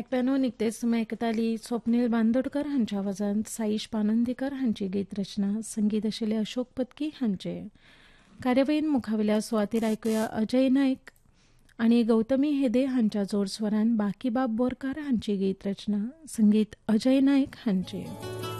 आयकप्यानो निकतेच तुमी आयकताली स्वप्नील बांदोडकर हांच्या आवाजांत साईश पानंदीकर हांची गीत रचना संगीत आशिल्ले अशोक पत्की हांचे. कार्यावळीन मुखावेल्या सुवातेर आयकुया अजय नायक आनी गौतमी हेदे हांच्या जोड स्वरान बाकीबाब बोरकार हांची गीत रचना संगीत अजय नायक हांचे.